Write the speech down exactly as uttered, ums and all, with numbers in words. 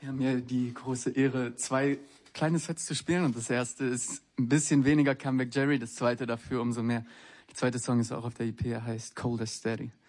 Wir haben hier die große Ehre, zwei kleine Sets zu spielen. Und das erste ist ein bisschen weniger Comeback Jerry, das zweite dafür umso mehr. Der zweite Song ist auch auf der E P, er heißt Cold as Steady.